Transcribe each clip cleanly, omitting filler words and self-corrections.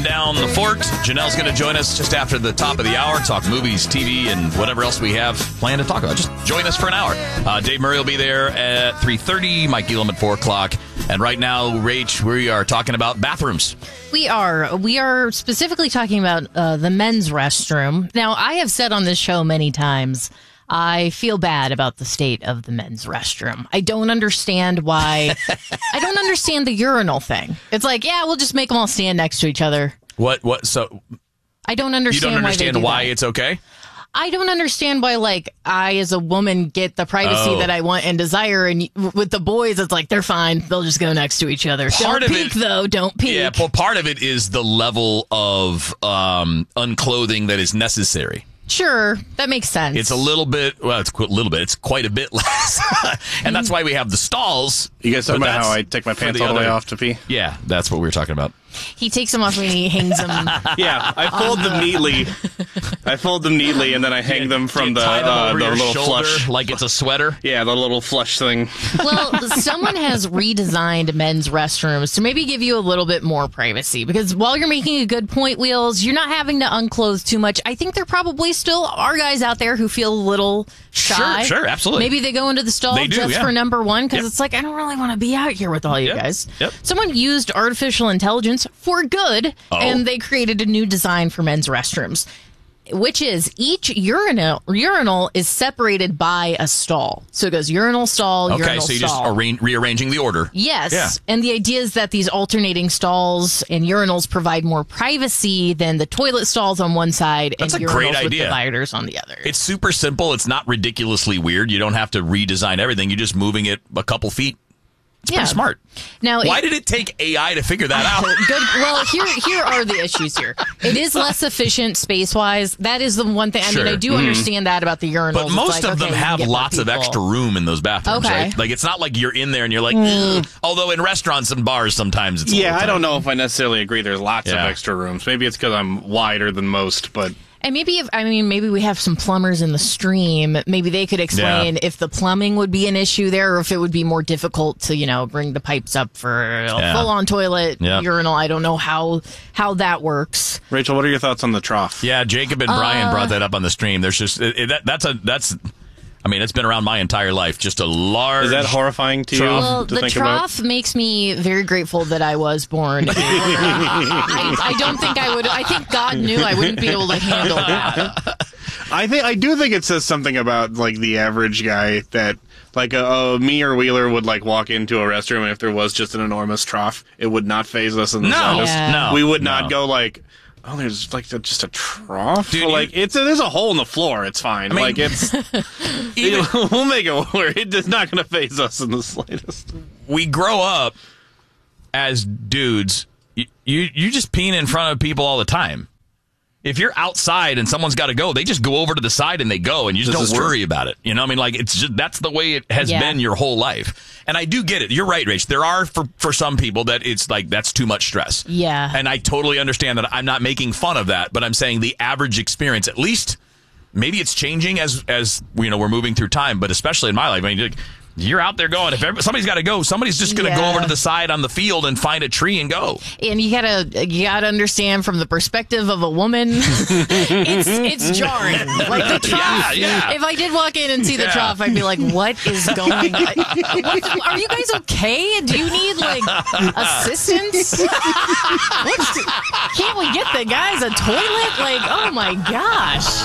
down the fort. Janelle's going to join us just after the top of the hour, talk movies, TV, and whatever else we have planned to talk about. Just join us for an hour. Dave Murray will be there at 3:30, Mike Elam at 4 o'clock. And right now, Rach, we are talking about bathrooms. We are specifically talking about the men's restroom. Now, I have said on this show many times, I feel bad about the state of the men's restroom. I don't understand why. I don't understand the urinal thing. It's like, yeah, we'll just make them all stand next to each other. What? So I don't understand. You don't understand why it's okay? I don't understand why, like, I as a woman get the privacy that I want and desire, and with the boys, it's like they're fine. They'll just go next to each other. Don't peek, though. Don't peek. Yeah, well, part of it is the level of unclothing that is necessary. Sure, that makes sense. It's a little bit, well, it's a little bit. It's quite a bit less. And that's why we have the stalls. You guys talking about how I take my pants all the way off to pee? Yeah, that's what we were talking about. He takes them off when he hangs them. Yeah, I fold them neatly. I fold them neatly, and then I hang them from the little shoulder, flush. like it's a sweater? Yeah, the little flush thing. Well, someone has redesigned men's restrooms to maybe give you a little bit more privacy. Because while you're making a good point, Wheels, you're not having to unclothe too much. I think there probably still are guys out there who feel a little shy. Sure, absolutely. Maybe they go into the stall for number one, because it's like, I don't really want to be out here with all you guys. Yep. Someone used artificial intelligence for good, and they created a new design for men's restrooms, which is each urinal is separated by a stall. So it goes urinal, stall, urinal, okay, so you're stall. just rearranging the order. Yes. Yeah. And the idea is that these alternating stalls and urinals provide more privacy than the toilet stalls on one side and urinals with dividers on the other. It's super simple. It's not ridiculously weird. You don't have to redesign everything. You're just moving it a couple feet. It's pretty smart. Now, why did it take AI to figure that out? Good. Well, here are the issues here. It is less efficient space-wise. That is the one thing. I mean, I do understand that about the urinals. But most of them have lots of extra room in those bathrooms, right? Like, it's not like you're in there and you're like, although in restaurants and bars sometimes it's I don't know if I necessarily agree there's lots of extra rooms. Maybe it's because I'm wider than most, but... And maybe maybe we have some plumbers in the stream. Maybe they could explain if the plumbing would be an issue there, or if it would be more difficult to, bring the pipes up for a full-on toilet urinal. I don't know how that works. Rachel, what are your thoughts on the trough? Yeah, Jacob and Brian brought that up on the stream. There's just it's been around my entire life. Just a large. Is that horrifying to you? Well, the trough makes me very grateful that I was born. I don't think I would. I think God knew I wouldn't be able to handle that. I do think it says something about like the average guy that like me or Wheeler would like walk into a restroom, and if there was just an enormous trough, it would not faze us in the slightest. No, we would not go like. Oh, there's like just a trough. Dude, like there's a hole in the floor. It's fine. We'll make it where it is not going to faze us in the slightest. We grow up as dudes. You just peeing in front of people all the time. If you're outside and someone's got to go, they just go over to the side and they go, and you just don't worry about it. You know, it's just that's the way it has been your whole life. And I do get it. You're right, Rach. There are for some people that it's like that's too much stress. Yeah. And I totally understand that. I'm not making fun of that, but I'm saying the average experience, at least maybe it's changing as we're moving through time, but especially in my life, you're out there going. If somebody's got to go, somebody's just going to go over to the side on the field and find a tree and go. And you gotta understand from the perspective of a woman, it's jarring. Like the trough. Yeah. If I did walk in and see the trough, I'd be like, "What is going on? Are you guys okay? Do you need like assistance? Can't we get the guys a toilet? Like, oh my gosh."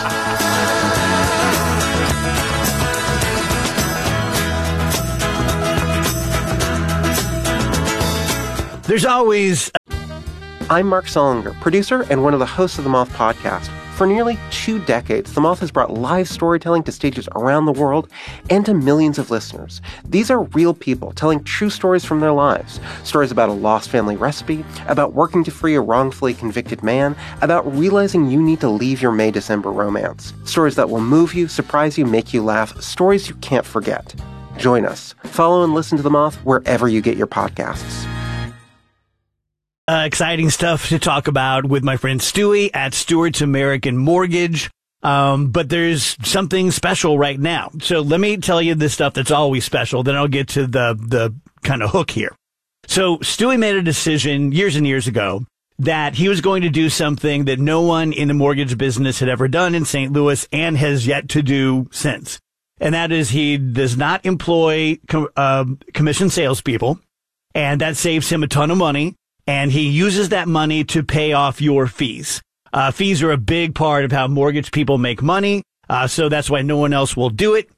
There's always... I'm Mark Solinger, producer and one of the hosts of the Moth Podcast. For nearly 2 decades, The Moth has brought live storytelling to stages around the world and to millions of listeners. These are real people telling true stories from their lives. Stories about a lost family recipe, about working to free a wrongfully convicted man, about realizing you need to leave your May-December romance. Stories that will move you, surprise you, make you laugh. Stories you can't forget. Join us. Follow and listen to The Moth wherever you get your podcasts. Exciting stuff to talk about with my friend Stewie at Stewart's American Mortgage. But there's something special right now. So let me tell you the stuff that's always special. Then I'll get to the kind of hook here. So Stewie made a decision years and years ago that he was going to do something that no one in the mortgage business had ever done in St. Louis and has yet to do since. And that is he does not employ commission salespeople, and that saves him a ton of money. And he uses that money to pay off your fees. Fees are a big part of how mortgage people make money. So that's why no one else will do it.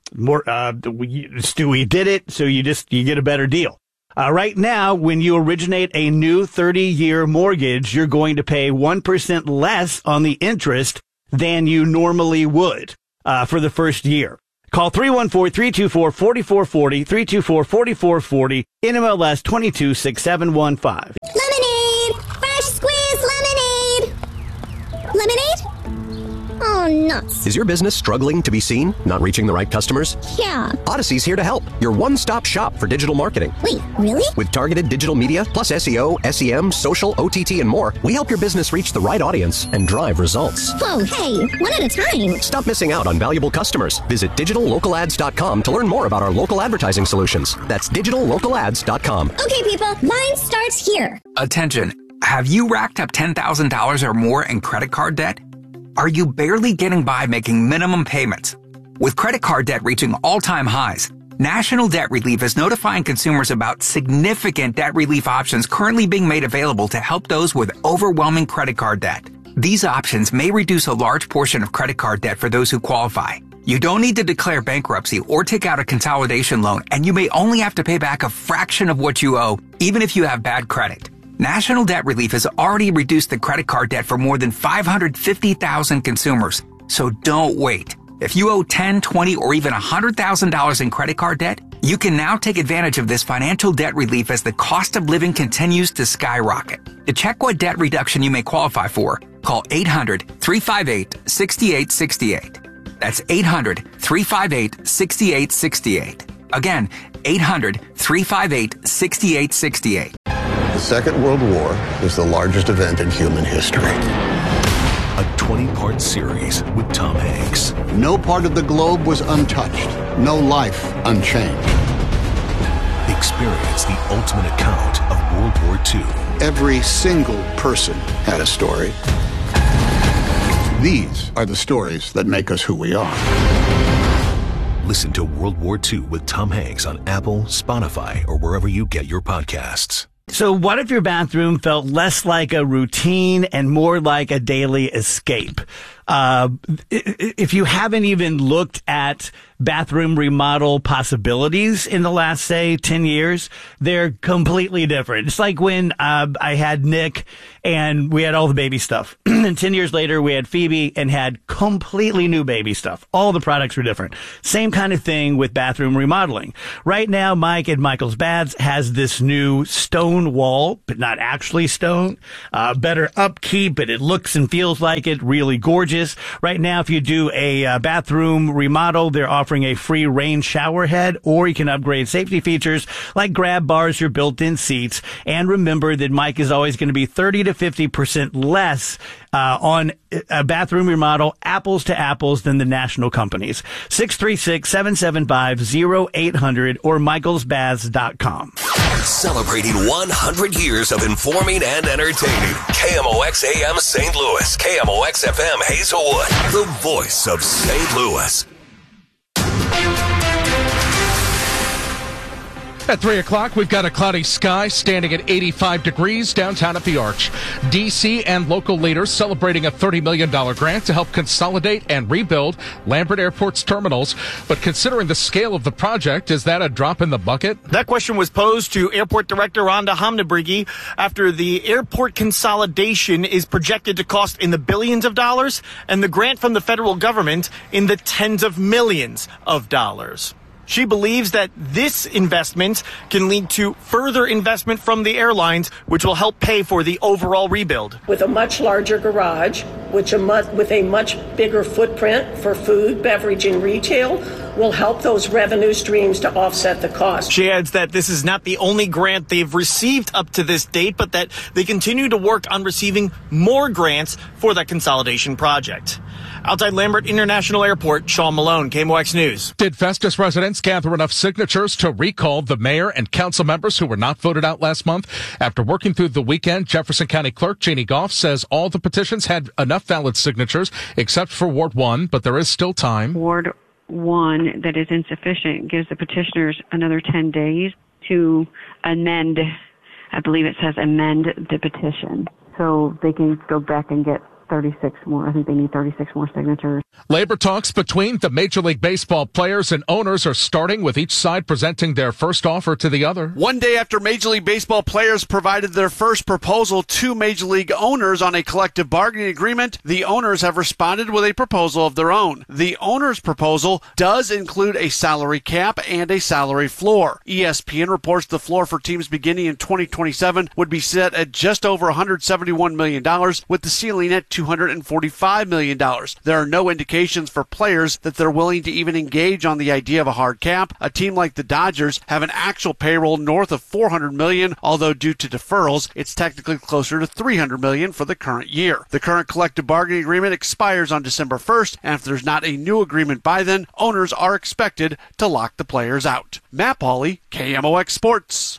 Stewie did it. So you get a better deal. Right now, when you originate a new 30-year mortgage, you're going to pay 1% less on the interest than you normally would, for the first year. Call 314-324-4440, 324-4440, NMLS 226715. Lemonade! Fresh squeezed lemonade! Lemonade? Oh, nuts. Is your business struggling to be seen? Not reaching the right customers? Yeah. Odyssey's here to help. Your one-stop shop for digital marketing. Wait, really? With targeted digital media, plus SEO, SEM, social, OTT, and more, we help your business reach the right audience and drive results. Whoa, hey, one at a time. Stop missing out on valuable customers. Visit digitallocalads.com to learn more about our local advertising solutions. That's digitallocalads.com. Okay, people, mine starts here. Attention. Have you racked up $10,000 or more in credit card debt? Are you barely getting by making minimum payments? With credit card debt reaching all-time highs, National Debt Relief is notifying consumers about significant debt relief options currently being made available to help those with overwhelming credit card debt. These options may reduce a large portion of credit card debt for those who qualify. You don't need to declare bankruptcy or take out a consolidation loan, and you may only have to pay back a fraction of what you owe, even if you have bad credit. National Debt Relief has already reduced the credit card debt for more than 550,000 consumers. So don't wait. If you owe $10, $20, or even $100,000 in credit card debt, you can now take advantage of this financial debt relief as the cost of living continues to skyrocket. To check what debt reduction you may qualify for, call 800-358-6868. That's 800-358-6868. Again, 800-358-6868. The Second World War was the largest event in human history. A 20-part series with Tom Hanks. No part of the globe was untouched. No life unchanged. Experience the ultimate account of World War II. Every single person had a story. These are the stories that make us who we are. Listen to World War II with Tom Hanks on Apple, Spotify, or wherever you get your podcasts. So what if your bathroom felt less like a routine and more like a daily escape? If you haven't even looked at bathroom remodel possibilities in the last, say, 10 years, they're completely different. It's like when I had Nick and we had all the baby stuff. And 10 years later, we had Phoebe and had completely new baby stuff. All the products were different. Same kind of thing with bathroom remodeling. Right now, Mike at Michael's Baths has this new stone wall, but not actually stone. Better upkeep, but it looks and feels like it. Really gorgeous. Right now, if you do a bathroom remodel, they're offering a free rain shower head, or you can upgrade safety features like grab bars or built-in seats. And remember that Mike is always going to be 30 to 50% less on a bathroom remodel, apples to apples, than the national companies. 636-775-0800 or michaelsbaths.com. Celebrating 100 years of informing and entertaining. KMOX AM St. Louis, KMOX FM Hazelwood, the voice of St. Louis. At 3 o'clock, we've got a cloudy sky standing at 85 degrees downtown at the Arch. D.C. and local leaders celebrating a $30 million grant to help consolidate and rebuild Lambert Airport's terminals. But considering the scale of the project, is that a drop in the bucket? That question was posed to Airport Director Rhonda Hamnebrigi after the airport consolidation is projected to cost in the billions of dollars and the grant from the federal government in the tens of millions of dollars. She believes that this investment can lead to further investment from the airlines, which will help pay for the overall rebuild. With a much larger garage, with a much bigger footprint for food, beverage, and retail, will help those revenue streams to offset the cost. She adds that this is not the only grant they've received up to this date, but that they continue to work on receiving more grants for that consolidation project. Outside Lambert International Airport, Sean Malone, KMOX News. Did Festus residents gather enough signatures to recall the mayor and council members who were not voted out last month? After working through the weekend, Jefferson County Clerk Jeannie Goff says all the petitions had enough valid signatures except for Ward 1, but there is still time. Ward 1 that is insufficient gives the petitioners another 10 days to amend, I believe it says amend the petition. So they can go back and get 36 more. I think they need 36 more signatures. Labor talks between the Major League Baseball players and owners are starting, with each side presenting their first offer to the other. One day after Major League Baseball players provided their first proposal to Major League owners on a collective bargaining agreement, the owners have responded with a proposal of their own. The owners' proposal does include a salary cap and a salary floor. ESPN reports the floor for teams beginning in 2027 would be set at just over $171 million, with the ceiling at $245 million. There are no indications for players that they're willing to even engage on the idea of a hard cap. A team like the Dodgers have an actual payroll north of $400 million, although due to deferrals, it's technically closer to $300 million for the current year. The current collective bargaining agreement expires on December 1st, and if there's not a new agreement by then, owners are expected to lock the players out. Matt Pauley, KMOX Sports.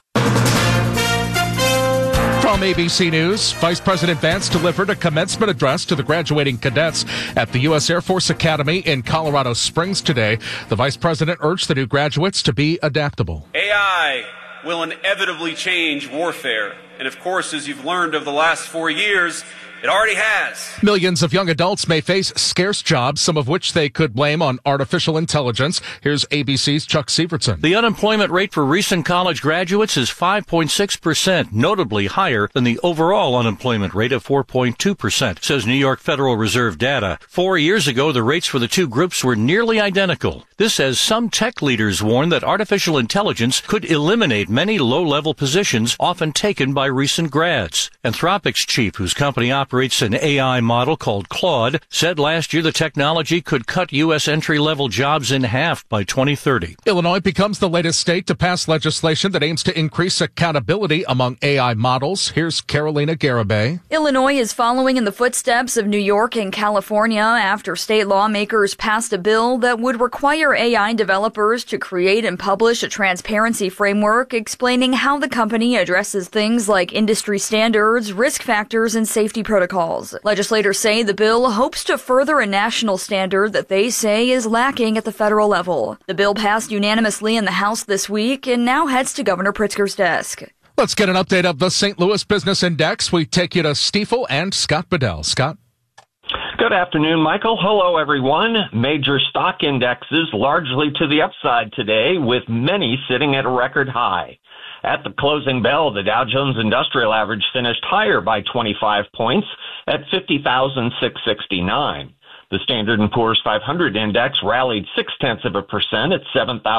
From ABC News, Vice President Vance delivered a commencement address to the graduating cadets at the U.S. Air Force Academy in Colorado Springs today. The Vice President urged the new graduates to be adaptable. AI will inevitably change warfare. And of course, as you've learned over the last 4 years, it already has. Millions of young adults may face scarce jobs, some of which they could blame on artificial intelligence. Here's ABC's Chuck Sievertson. The unemployment rate for recent college graduates is 5.6%, notably higher than the overall unemployment rate of 4.2%, says New York Federal Reserve data. 4 years ago, the rates for the two groups were nearly identical. This as some tech leaders warn that artificial intelligence could eliminate many low-level positions often taken by recent grads. Anthropic's chief, whose company operates an AI model called Claude, said last year the technology could cut U.S. entry-level jobs in half by 2030. Illinois becomes the latest state to pass legislation that aims to increase accountability among AI models. Here's Carolina Garibay. Illinois is following in the footsteps of New York and California after state lawmakers passed a bill that would require AI developers to create and publish a transparency framework explaining how the company addresses things like industry standards, risk factors, and safety protocols. Legislators say the bill hopes to further a national standard that they say is lacking at the federal level. The bill passed unanimously in the House this week and now heads to Governor Pritzker's desk. Let's get an update of the St. Louis Business Index. We take you to Stifel and Scott Bedell. Scott? Good afternoon, Michael. Hello, everyone. Major stock indexes largely to the upside today, with many sitting at a record high. At the closing bell, the Dow Jones Industrial Average finished higher by 25 points at 50,669. The Standard & Poor's 500 index rallied 0.6% at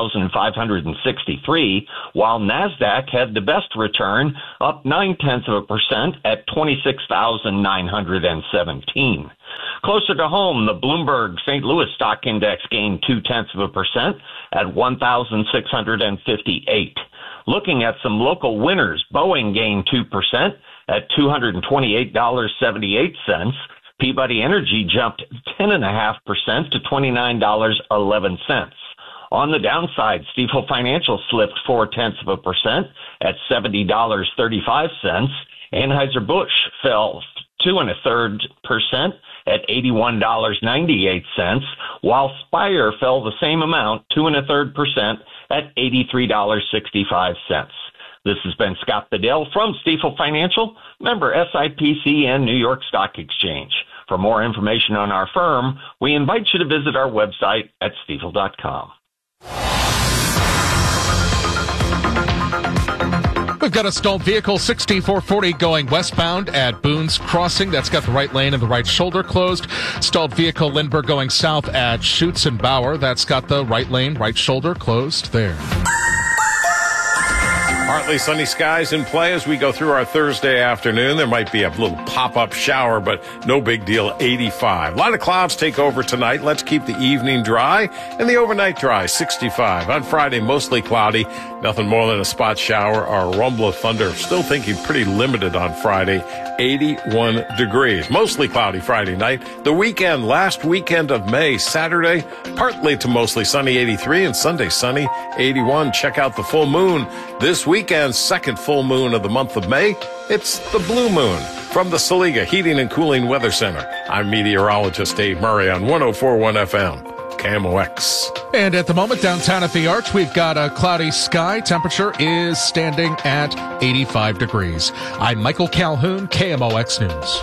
7,563, while NASDAQ had the best return, up 0.9% at 26,917. Closer to home, the Bloomberg St. Louis Stock Index gained 0.2% at 1,658. Looking at some local winners, Boeing gained 2% at $228.78. Peabody Energy jumped 10.5% to $29.11. On the downside, Stifel Financial slipped 0.4% at $70.35. Anheuser-Busch fell 2.33% at $81.98, while Spire fell the same amount, 2.33% at $83.65. This has been Scott Bedell from Stifel Financial, member SIPC and New York Stock Exchange. For more information on our firm, we invite you to visit our website at stifel.com. We've got a stalled vehicle, 6440, going westbound at Boone's Crossing. That's got the right lane and the right shoulder closed. Stalled vehicle, Lindbergh, going south at Schutz and Bauer. That's got the right lane, right shoulder closed there. Partly sunny skies in play as we go through our Thursday afternoon. There might be a little pop-up shower, but no big deal, 85. A lot of clouds take over tonight. Let's keep the evening dry and the overnight dry, 65. On Friday, mostly cloudy. Nothing more than a spot shower or a rumble of thunder. Still thinking pretty limited on Friday, 81 degrees. Mostly cloudy Friday night. The weekend, last weekend of May, Saturday, partly to mostly sunny, 83, and Sunday sunny, 81. Check out the full moon this weekend, second full moon of the month of May. It's the blue moon. From the Saliga Heating and Cooling Weather Center, I'm meteorologist Dave Murray on 104.1 FM. KMOX. And at the moment, downtown at the Arch, we've got a cloudy sky. Temperature is standing at 85 degrees. I'm Michael Calhoun, KMOX News.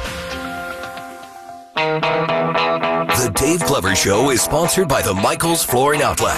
The Dave Glover Show is sponsored by the Michaels Flooring Outlet.